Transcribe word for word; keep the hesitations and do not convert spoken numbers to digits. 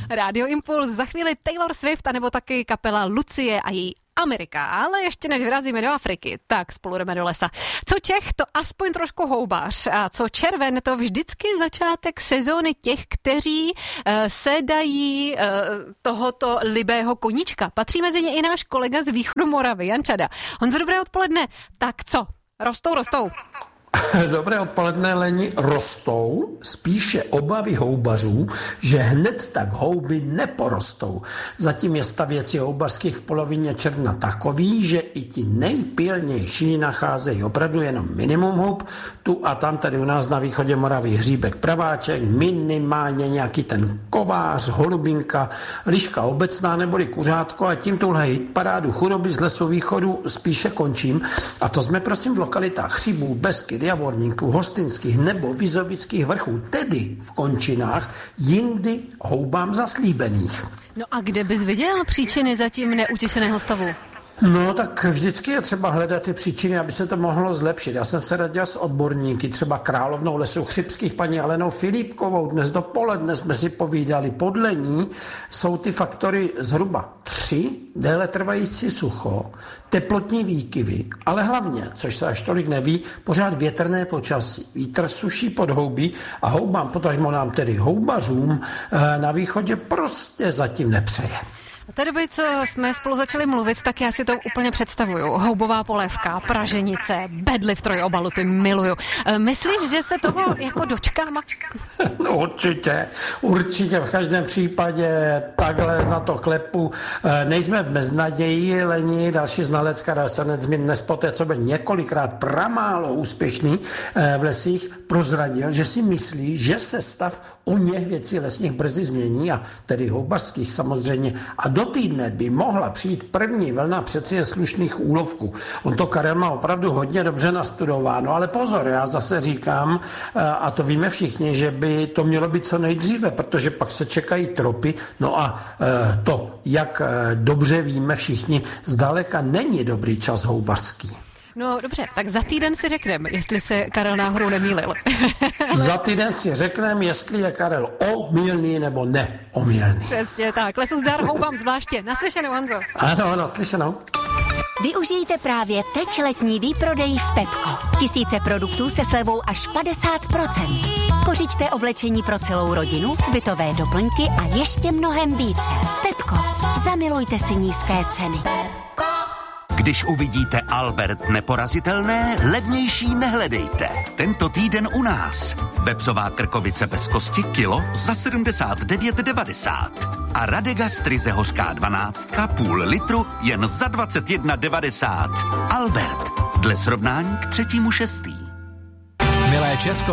Radio Impuls, za chvíli Taylor Swift, anebo taky kapela Lucie a její Amerika, ale ještě než vyrazíme do Afriky, tak spolu jdeme do lesa. Co Čech, to aspoň trošku houbař, a co červen, to vždycky začátek sezóny těch, kteří uh, se dají uh, tohoto libého koníčka. Patří mezi ně i náš kolega z východu Moravy, Jan Čada. Honzo, dobré odpoledne. Tak co? Rostou, rostou. Dobré odpoledne, Leni. Rostou, spíše obavy houbařů, že hned tak houby neporostou. Zatím je stav věcí houbařských v polovině června takový, že i ti nejpilnější nacházejí opravdu jenom minimum houb. Tu a tam tady u nás na východě Moravy hříbek praváček, minimálně nějaký ten kovář, holubinka, liška obecná neboli kuřátko, a tím tuhle hitparádu chudoby z lesu východu spíše končím. A to jsme prosím v lokalitách Chřibů, Beskydy, Javorníků, Hostinských nebo Vizovických vrchů, tedy v končinách, jindy houbám zaslíbených. No a kde bys viděl příčiny zatím neutěšeného stavu? No tak vždycky je třeba hledat ty příčiny, aby se to mohlo zlepšit. Já jsem se radil s odborníky, třeba královnou lesů chřibských paní Alenou Filipkovou. Dnes dopoledne jsme si povídali, podle ní jsou ty faktory zhruba tři, déle trvající sucho, teplotní výkyvy, ale hlavně, což se až tolik neví, pořád větrné počasí. Vítr suší pod houby a houbám, potažmo nám tedy houbařům, na východě prostě zatím nepřeje. Od té doby, co jsme spolu začali mluvit, tak já si to úplně představuju. Houbová polévka, praženice, bedly v trojobalu, ty miluju. Myslíš, že se toho jako dočkám? No určitě, určitě v každém případě takhle na to klepu. Nejsme v beznaději, Leni, další znalecká rasanec mi dnes poté, co byl několikrát pramálo úspěšný v lesích, prozradil, že si myslí, že se stav o něch věcí lesních brzy změní, a tedy houbařských samozřejmě, a do týdne by mohla přijít první vlna přeci je slušných úlovků. On to Karel má opravdu hodně dobře nastudováno, ale pozor, já zase říkám, a to víme všichni, že by to mělo být co nejdříve, protože pak se čekají tropy, no a to, jak dobře víme všichni, zdaleka není dobrý čas houbařský. No dobře, tak za týden si řekneme, jestli se Karel náhodou nemýlil. Za týden si řekneme, jestli je Karel omylný nebo neomylný. Přesně tak. Lesu zdar, houbám zvláště. Naslyšenou, Honzo. Ano, naslyšenou. Využijte právě teď letní výprodej v Pepko. Tisíce produktů se slevou až padesát procent. Pořiďte oblečení pro celou rodinu, bytové doplňky a ještě mnohem více. Pepko. Zamilujte si nízké ceny. Když uvidíte Albert neporazitelné, levnější nehledejte. Tento týden u nás. Vepřová krkovice bez kosti kilo za sedmdesát devět devadesát. A Radegast ryze hořká dvanáctka půl litru jen za dvacet jedna devadesát. Albert. Dle srovnání k třetímu šestý. Milé Česko,